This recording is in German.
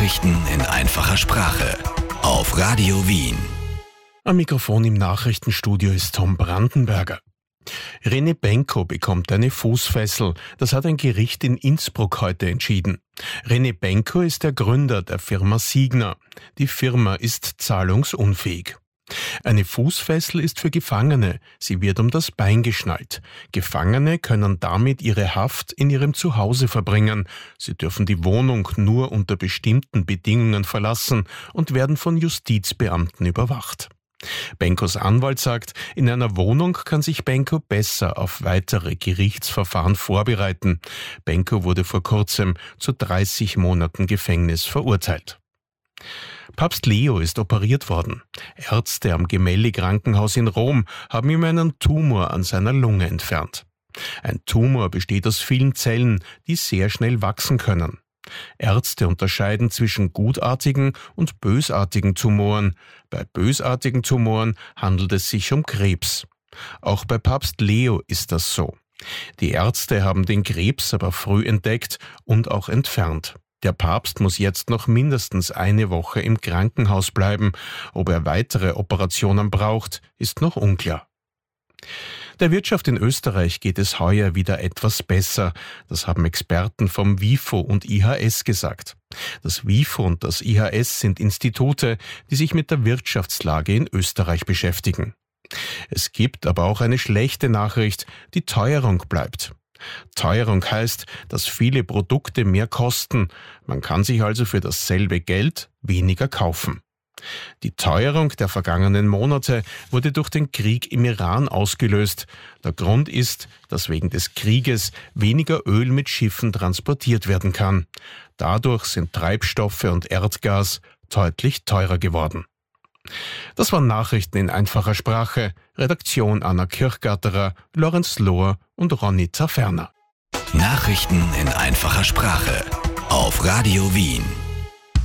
Nachrichten in einfacher Sprache auf Radio Wien. Am Mikrofon im Nachrichtenstudio ist Tom Brandenberger. René Benko bekommt eine Fußfessel. Das hat ein Gericht in Innsbruck heute entschieden. René Benko ist der Gründer der Firma Signa. Die Firma ist zahlungsunfähig. Eine Fußfessel ist für Gefangene. Sie wird um das Bein geschnallt. Gefangene können damit ihre Haft in ihrem Zuhause verbringen. Sie dürfen die Wohnung nur unter bestimmten Bedingungen verlassen und werden von Justizbeamten überwacht. Benkos Anwalt sagt, in einer Wohnung kann sich Benko besser auf weitere Gerichtsverfahren vorbereiten. Benko wurde vor kurzem zu 30 Monaten Gefängnis verurteilt. Papst Leo ist operiert worden. Ärzte am Gemelli-Krankenhaus in Rom haben ihm einen Tumor an seiner Lunge entfernt. Ein Tumor besteht aus vielen Zellen, die sehr schnell wachsen können. Ärzte unterscheiden zwischen gutartigen und bösartigen Tumoren. Bei bösartigen Tumoren handelt es sich um Krebs. Auch bei Papst Leo ist das so. Die Ärzte haben den Krebs aber früh entdeckt und auch entfernt. Der Papst muss jetzt noch mindestens eine Woche im Krankenhaus bleiben. Ob er weitere Operationen braucht, ist noch unklar. Der Wirtschaft in Österreich geht es heuer wieder etwas besser. Das haben Experten vom WIFO und IHS gesagt. Das WIFO und das IHS sind Institute, die sich mit der Wirtschaftslage in Österreich beschäftigen. Es gibt aber auch eine schlechte Nachricht: die Teuerung bleibt. Teuerung heißt, dass viele Produkte mehr kosten. Man kann sich also für dasselbe Geld weniger kaufen. Die Teuerung der vergangenen Monate wurde durch den Krieg im Iran ausgelöst. Der Grund ist, dass wegen des Krieges weniger Öl mit Schiffen transportiert werden kann. Dadurch sind Treibstoffe und Erdgas deutlich teurer geworden. Das waren Nachrichten in einfacher Sprache. Redaktion Anna Kirchgatterer, Lorenz Lohr und Ronny Zerferner. Nachrichten in einfacher Sprache auf Radio Wien.